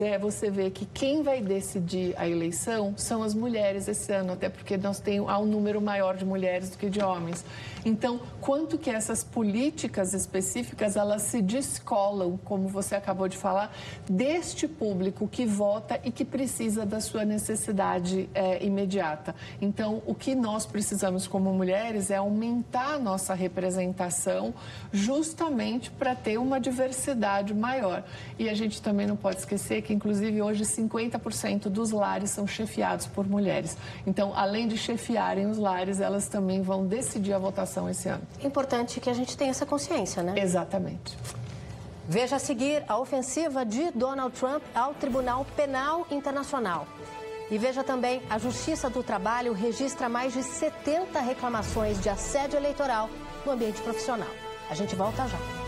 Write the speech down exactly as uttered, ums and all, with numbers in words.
É, você vê que quem vai decidir a eleição são as mulheres esse ano, até porque nós temos há um número maior de mulheres do que de homens. Então, quanto que essas políticas específicas, elas se descolam, como você acabou de falar, deste público que vota e que precisa da sua necessidade é, imediata. Então, o que nós precisamos como mulheres é aumentar a nossa representação justamente para ter uma diversidade maior. E a gente também não pode esquecer que, inclusive, hoje cinquenta por cento dos lares são chefiados por mulheres. Então, além de chefiarem os lares, elas também vão decidir a votação esse ano. É importante que a gente tenha essa consciência, né? Exatamente. Veja a seguir a ofensiva de Donald Trump ao Tribunal Penal Internacional. E veja também, a Justiça do Trabalho registra mais de setenta reclamações de assédio eleitoral no ambiente profissional. A gente volta já.